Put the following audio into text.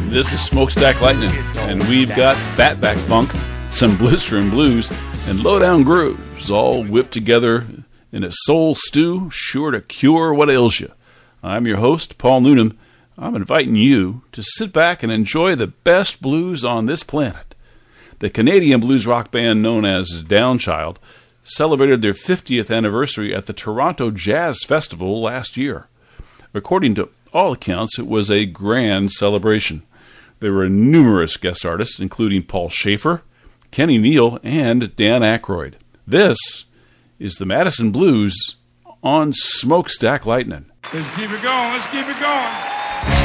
This is Smokestack Lightning, and we've got Fatback Funk, some Blistering Blues, and Lowdown Grooves, all whipped together in a soul stew sure to cure what ails you. I'm your host, Paul Noonan. I'm inviting you to sit back and enjoy the best blues on this planet. The Canadian blues rock band known as Downchild celebrated their 50th anniversary at the Toronto Jazz Festival last year. According to all accounts, it was a grand celebration. There were numerous guest artists, including Paul Schaefer, Kenny Neal, and Dan Aykroyd. This is the Madison Blues on Smokestack Lightning. Let's keep it going.